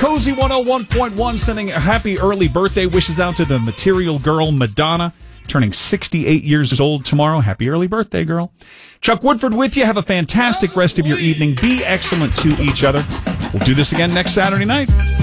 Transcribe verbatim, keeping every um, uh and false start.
Cozy one oh one point one sending happy early birthday wishes out to the Material Girl Madonna, turning sixty-eight years old tomorrow. Happy early birthday, girl. Chuck Woodford with you. Have a fantastic rest of your evening. Be excellent to each other. We'll do this again next Saturday night.